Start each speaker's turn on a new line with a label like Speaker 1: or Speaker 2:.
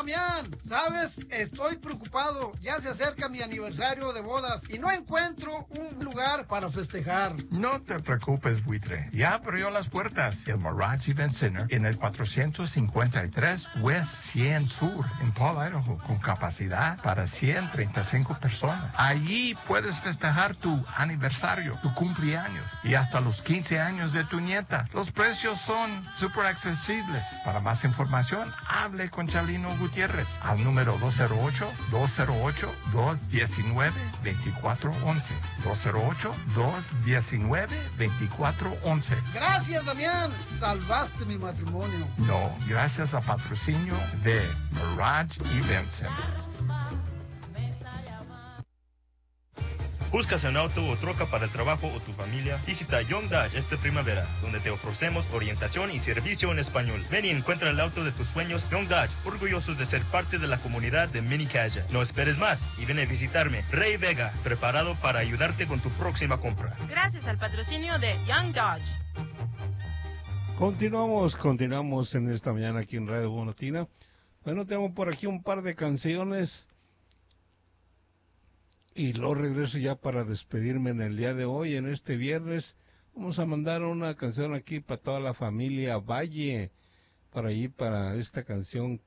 Speaker 1: Damián, ¿sabes? Estoy preocupado. Ya se acerca mi aniversario de bodas y no encuentro un lugar para festejar.
Speaker 2: No te preocupes, buitre. Ya abrió las puertas. El Mirage Event Center en el 453 West 100 Sur en Paul, Idaho, con capacidad para 135 personas. Allí puedes festejar tu aniversario, tu cumpleaños y hasta los 15 años de tu nieta. Los precios son súper accesibles. Para más información, hable con Chalino Gutiérrez al número 208-219-2411. 208-219-2411.
Speaker 1: Gracias, Damián. Salvaste mi matrimonio.
Speaker 2: No, gracias a patrocinio de Mirage Event Center.
Speaker 3: ¿Buscas un auto o troca para el trabajo o tu familia? Visita Young Dodge esta primavera, donde te ofrecemos orientación y servicio en español. Ven y encuentra el auto de tus sueños. Young Dodge, orgullosos de ser parte de la comunidad de Mini Caja. No esperes más y ven a visitarme. Ray Vega, preparado para ayudarte con tu próxima compra.
Speaker 4: Gracias al patrocinio de Young Dodge.
Speaker 5: Continuamos en esta mañana aquí en Radio Bonatina. Bueno, tengo por aquí un par de canciones y luego regreso ya para despedirme en el día de hoy, en este viernes. Vamos a mandar una canción aquí para toda la familia Valle, para allí, para esta canción